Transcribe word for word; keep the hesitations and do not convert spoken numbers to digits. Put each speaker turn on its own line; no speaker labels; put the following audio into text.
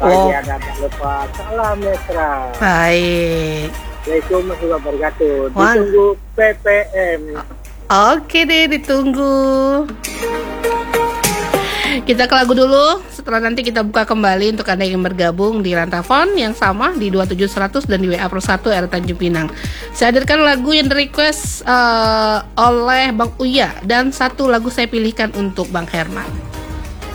Bagi
Oh.
Anda tak lupa salam mesra.
Baik.
Assalamualaikum warahmatullahi wabarakatuh.
Wal-
Ditunggu P P M.
Oke deh, ditunggu. Kita ke lagu dulu. Setelah nanti kita buka kembali untuk Anda yang bergabung di Rantafon yang sama di dua tujuh seratus dan di W A Pro satu R Tanjung Pinang. Saya hadirkan lagu yang di request uh, oleh Bang Uya dan satu lagu saya pilihkan untuk Bang Herman.